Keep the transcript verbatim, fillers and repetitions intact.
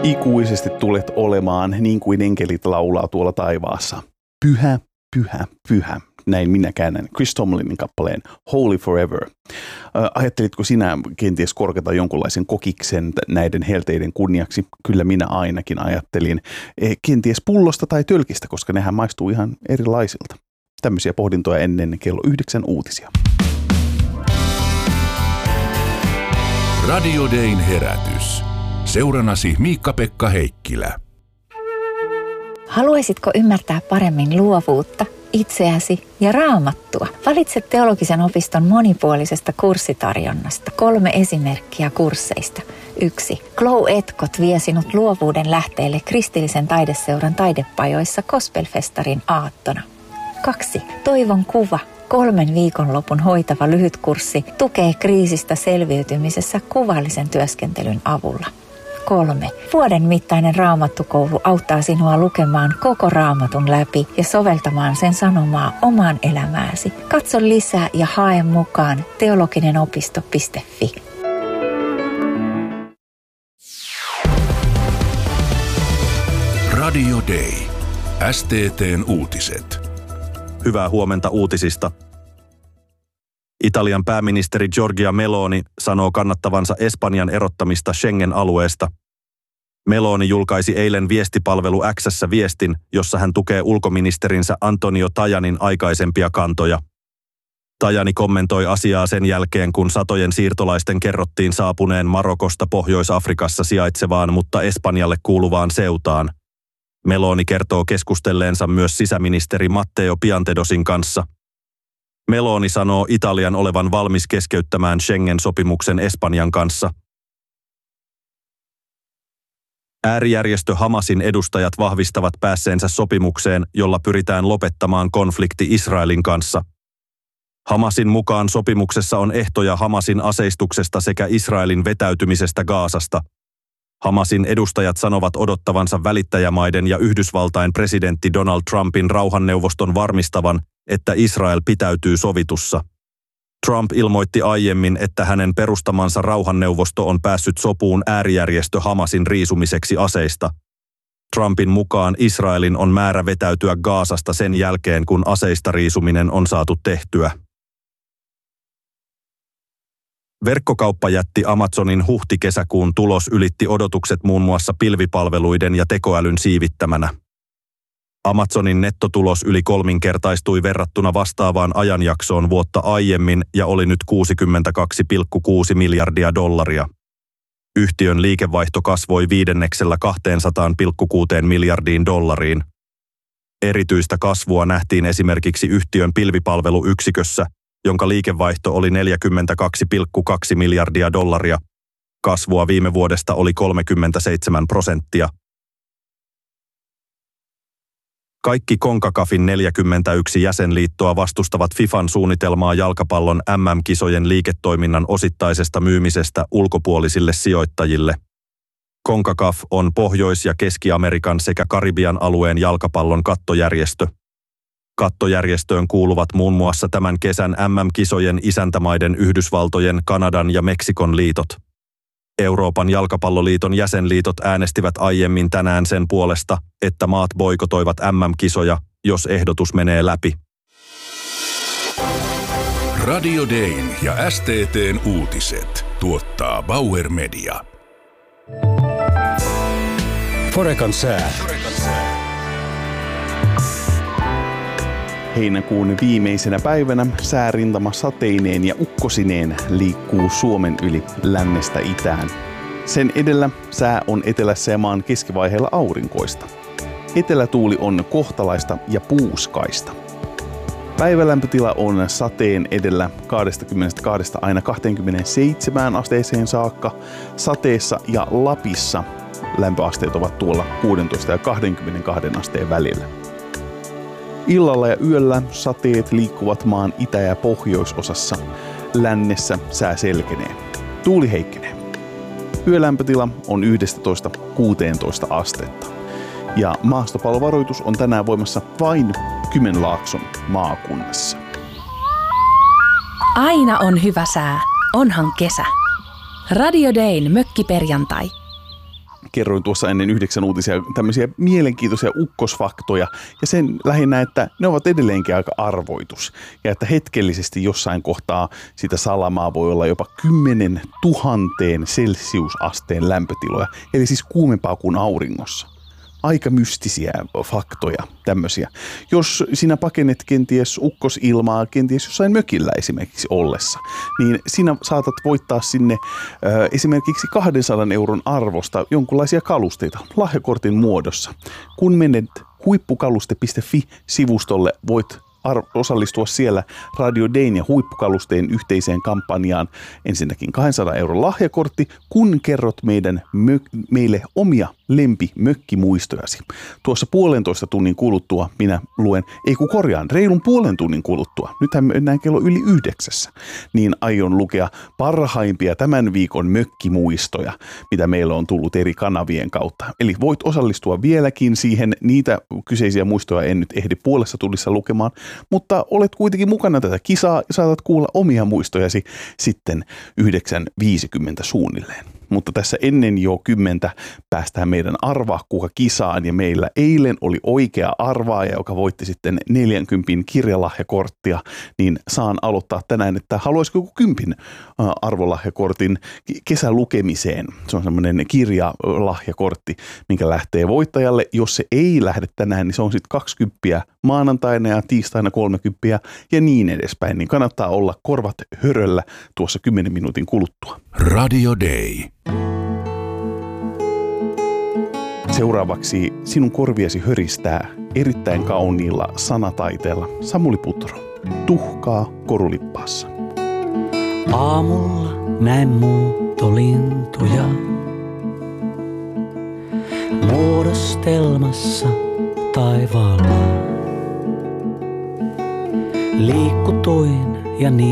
Ikuisesti tulet olemaan niin kuin enkelit laulaa tuolla taivaassa. Pyhä, pyhä, pyhä. Näin minä käännän Chris Tomlinin kappaleen Holy Forever. Ajattelitko sinä kenties korkata jonkunlaisen kokiksen näiden helteiden kunniaksi? Kyllä minä ainakin ajattelin. Kenties pullosta tai tölkistä, koska nehän maistuu ihan erilaisilta. Tämmöisiä pohdintoja ennen kello yhdeksän uutisia. Radio Dayn herätys. Seurannasi Miikka-Pekka Heikkilä. Haluaisitko ymmärtää paremmin luovuutta, itseäsi ja raamattua? Valitse teologisen opiston monipuolisesta kurssitarjonnasta kolme esimerkkiä kursseista. Yksi. Glow Etkot vie sinut luovuuden lähteelle kristillisen taideseuran taidepajoissa Gospelfestarin aattona. Kaksi. Toivon kuva. Kolmen viikonlopun hoitava lyhytkurssi tukee kriisistä selviytymisessä kuvallisen työskentelyn avulla. Kolme. Vuoden mittainen raamattukoulu auttaa sinua lukemaan koko raamatun läpi ja soveltamaan sen sanomaa omaan elämääsi. Katso lisää ja hae mukaan teologinen-opisto piste fi. Radio Day. S T T:n uutiset. Hyvää huomenta uutisista. Italian pääministeri Giorgia Meloni sanoo kannattavansa Espanjan erottamista Schengen-alueesta. Meloni julkaisi eilen viestipalvelu X:ssä viestin, jossa hän tukee ulkoministerinsä Antonio Tajanin aikaisempia kantoja. Tajani kommentoi asiaa sen jälkeen, kun satojen siirtolaisten kerrottiin saapuneen Marokosta Pohjois-Afrikassa sijaitsevaan, mutta Espanjalle kuuluvaan Ceutaan. Meloni kertoo keskustelleensa myös sisäministeri Matteo Piantedosin kanssa. Meloni sanoo Italian olevan valmis keskeyttämään Schengen-sopimuksen Espanjan kanssa. Äärijärjestö Hamasin edustajat vahvistavat päässeensä sopimukseen, jolla pyritään lopettamaan konflikti Israelin kanssa. Hamasin mukaan sopimuksessa on ehtoja Hamasin aseistuksesta sekä Israelin vetäytymisestä Gazasta. Hamasin edustajat sanovat odottavansa välittäjämaiden ja Yhdysvaltain presidentti Donald Trumpin rauhanneuvoston varmistavan, että Israel pitäytyy sovitussa. Trump ilmoitti aiemmin, että hänen perustamansa rauhanneuvosto on päässyt sopuun äärijärjestö Hamasin riisumiseksi aseista. Trumpin mukaan Israelin on määrä vetäytyä Gazasta sen jälkeen, kun aseista riisuminen on saatu tehtyä. Verkkokauppajätti Amazonin huhti-kesäkuun tulos ylitti odotukset muun muassa pilvipalveluiden ja tekoälyn siivittämänä. Amazonin nettotulos yli kolminkertaistui verrattuna vastaavaan ajanjaksoon vuotta aiemmin ja oli nyt kuusikymmentäkaksi pilkku kuusi miljardia dollaria. Yhtiön liikevaihto kasvoi viidenneksellä kaksisataa pilkku kuusi miljardiin dollariin. Erityistä kasvua nähtiin esimerkiksi yhtiön pilvipalveluyksikössä, jonka liikevaihto oli neljäkymmentäkaksi pilkku kaksi miljardia dollaria. Kasvua viime vuodesta oli kolmekymmentäseitsemän prosenttia. Kaikki CONCACAFin neljäkymmentäyksi jäsenliittoa vastustavat FIFAn suunnitelmaa jalkapallon M M-kisojen liiketoiminnan osittaisesta myymisestä ulkopuolisille sijoittajille. CONCACAF on Pohjois- ja Keski-Amerikan sekä Karibian alueen jalkapallon kattojärjestö. Kattojärjestöön kuuluvat muun muassa tämän kesän M M-kisojen isäntämaiden Yhdysvaltojen, Kanadan ja Meksikon liitot. Euroopan jalkapalloliiton jäsenliitot äänestivät aiemmin tänään sen puolesta, että maat boikotoivat M M-kisoja, jos ehdotus menee läpi. Radio Dayn ja S T T:n uutiset tuottaa Bauer Media. Forecan sää. Heinäkuun viimeisenä päivänä säärintama sateineen ja ukkosineen liikkuu Suomen yli lännestä itään. Sen edellä sää on etelässä ja maan keskivaiheella aurinkoista. Etelätuuli on kohtalaista ja puuskaista. Päivälämpötila on sateen edellä kaksikymmentäkaksi aina kaksikymmentäseitsemän asteeseen saakka. Sateessa ja Lapissa lämpöasteet ovat tuolla kuusitoista ja kaksikymmentäkaksi asteen välillä. Illalla ja yöllä sateet liikkuvat maan itä- ja pohjoisosassa. Lännessä sää selkenee. Tuuli heikkenee. Yölämpötila on yksitoista kuusitoista astetta. Ja maastopallovaroitus on tänään voimassa vain Kymenlaakson maakunnassa. Aina on hyvä sää. Onhan kesä. Radio Dayn mökkiperjantai. Kerroin tuossa ennen yhdeksän uutisia tämmöisiä mielenkiintoisia ukkosfaktoja ja sen lähinnä, että ne ovat edelleenkin aika arvoitus ja että hetkellisesti jossain kohtaa sitä salamaa voi olla jopa kymmenen tuhanteen celsiusasteen lämpötiloja, eli siis kuumempaa kuin auringossa. Aika mystisiä faktoja, tämmöisiä. Jos sinä pakenet kenties ukkosilmaa, kenties jossain mökillä esimerkiksi ollessa, niin sinä saatat voittaa sinne ö, esimerkiksi kahdensadan euron arvosta jonkinlaisia kalusteita lahjakortin muodossa. Kun menet huippukaluste piste fi-sivustolle, voit ar- osallistua siellä Radio Dayn ja Huippukalusteen yhteiseen kampanjaan. Ensinnäkin kahdensadan euron lahjakortti, kun kerrot meidän mö- meille omia lempimökkimuistojasi. Tuossa puolentoista tunnin kuluttua minä luen, ei kun korjaan, reilun puolen tunnin kuluttua, nythän mennään kello yli yhdeksässä, niin aion lukea parhaimpia tämän viikon mökkimuistoja, mitä meillä on tullut eri kanavien kautta. Eli voit osallistua vieläkin siihen, niitä kyseisiä muistoja en nyt ehdi puolessa tunnissa lukemaan, mutta olet kuitenkin mukana tätä kisaa ja saatat kuulla omia muistojasi sitten yhdeksän viisikymmentä suunnilleen. Mutta tässä ennen jo kymmentä päästään meidän arvaa kuka kisaan ja meillä eilen oli oikea arvaaja, joka voitti sitten neljänkympin kirjalahjakorttia, niin saan aloittaa tänään, että haluaisiko joku kympin arvolahjakortin kesälukemiseen. Se on semmoinen kirjalahjakortti, minkä lähtee voittajalle. Jos se ei lähde tänään, niin se on sitten kaksikymppiä maanantaina ja tiistaina kolmekymppiä ja niin edespäin. Niin kannattaa olla korvat höröllä tuossa kymmenen minuutin kuluttua. Radio Day. Seuraavaksi sinun korviasi höristää erittäin kauniilla sanataiteella Samuli Putro. Tuhkaa korulippaassa. Aamulla näin muuttolintuja muodostelmassa taivaalla. Liikutuin ja niin.